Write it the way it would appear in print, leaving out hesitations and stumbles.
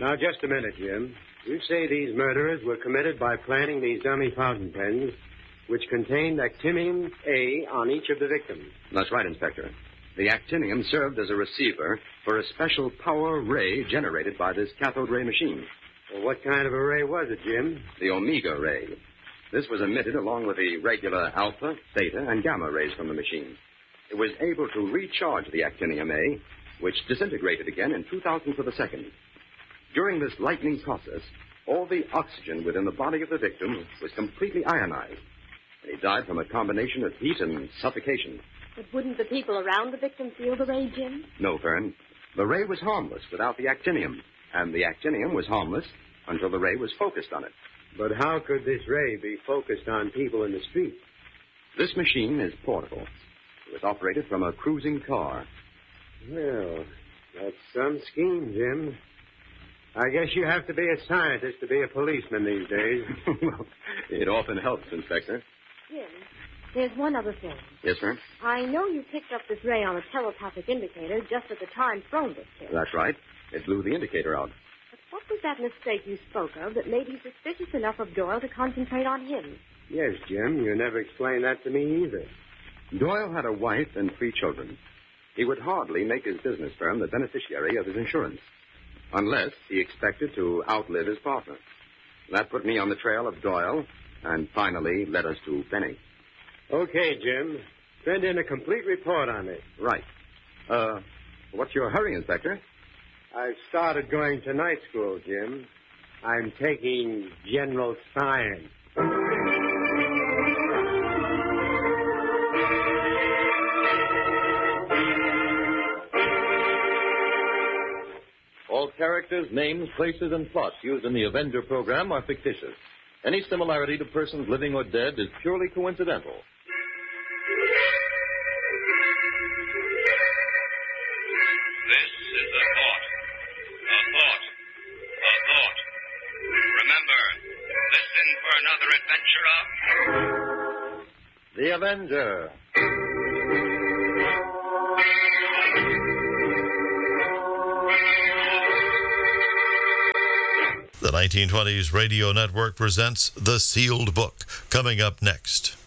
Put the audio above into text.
Now, just a minute, Jim. You say these murderers were committed by planting these dummy fountain pens, which contained actinium A on each of the victims. That's right, Inspector. The actinium served as a receiver for a special power ray generated by this cathode ray machine. Well, what kind of a ray was it, Jim? The omega ray. This was emitted along with the regular alpha, theta, and gamma rays from the machine. It was able to recharge the actinium A, which disintegrated again in 2,000ths of a second. During this lightning process, all the oxygen within the body of the victim was completely ionized. And he died from a combination of heat and suffocation. But wouldn't the people around the victim feel the ray, Jim? No, Fern. The ray was harmless without the actinium, and the actinium was harmless until the ray was focused on it. But how could this ray be focused on people in the street? This machine is portable. It was operated from a cruising car. Well, that's some scheme, Jim. I guess you have to be a scientist to be a policeman these days. Well, it often helps, Inspector. Jim, there's one other thing. Yes, Fern? I know you picked up this ray on a telepathic indicator just at the time Sloan was killed. That's right. It blew the indicator out. But what was that mistake you spoke of that made you suspicious enough of Doyle to concentrate on him? Yes, Jim. You never explained that to me either. Doyle had a wife and 3 children. He would hardly make his business firm the beneficiary of his insurance, unless he expected to outlive his partner. That put me on the trail of Doyle, and finally led us to Benny. Okay, Jim. Send in a complete report on it. Right. What's your hurry, Inspector? I've started going to night school, Jim. I'm taking general science. All characters, names, places, and plots used in the Avenger program are fictitious. Any similarity to persons living or dead is purely coincidental. This is a thought. A thought. A thought. Remember, listen for another adventure of... The Avenger. The 1920s Radio Network presents The Sealed Book, coming up next.